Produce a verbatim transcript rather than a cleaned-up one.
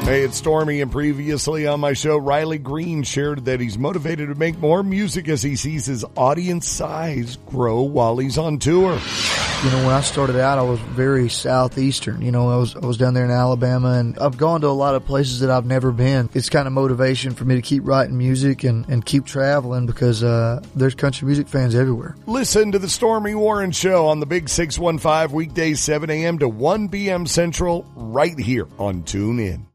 Hey, it's Stormy, and previously on my show, Riley Green shared that he's motivated to make more music as he sees his audience size grow while he's on tour. You know, when I started out, I was very southeastern. You know, I was I was down there in Alabama, and I've gone to a lot of places that I've never been. It's kind of motivation for me to keep writing music and, and keep traveling because uh, there's country music fans everywhere. Listen to the Stormy Warren Show on the Big six one five, weekdays seven a.m. to one p.m. Central, right here on TuneIn.